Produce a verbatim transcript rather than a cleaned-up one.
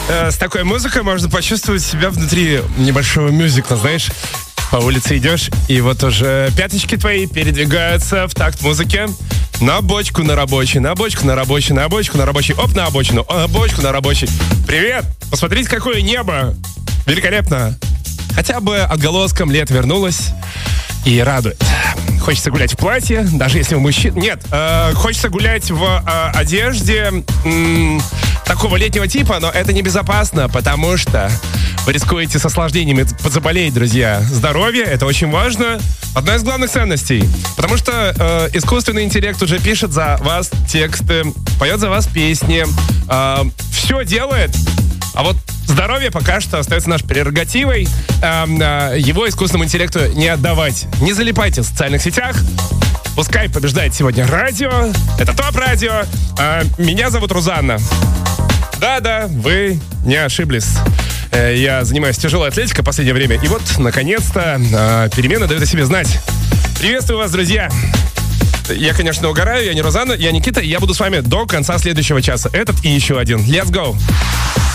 Э, с такой музыкой можно почувствовать себя внутри небольшого мюзикла, знаешь. По улице идешь, и вот уже пяточки твои передвигаются в такт музыки. На бочку на рабочий, на бочку на рабочий, на бочку на рабочий, оп, на обочину, на бочку на рабочий. Привет! Посмотрите, какое небо! Великолепно! Хотя бы отголоском лет вернулось и радует. Хочется гулять в платье, даже если у мужчин... Нет, э, хочется гулять в э, одежде м- такого летнего типа, но это небезопасно, потому что вы рискуете с осложнениями подзаболеть, друзья. Здоровье — это очень важно. Одна из главных ценностей. Потому что э, искусственный интеллект уже пишет за вас тексты, поет за вас песни, э, все делает. А вот здоровье пока что остается нашей прерогативой. Э, э, его искусственному интеллекту не отдавать. Не залипайте в социальных сетях. Пускай побеждает сегодня радио. Это ТОП-радио. Э, меня зовут Рузанна. Да-да, вы не ошиблись. Э, я занимаюсь тяжелой атлетикой в последнее время. И вот, наконец-то, э, перемены дают о себе знать. Приветствую вас, друзья. Я, конечно, угораю. Я не Рузанна, я Никита. И я буду с вами до конца следующего часа. Этот и еще один. Let's go!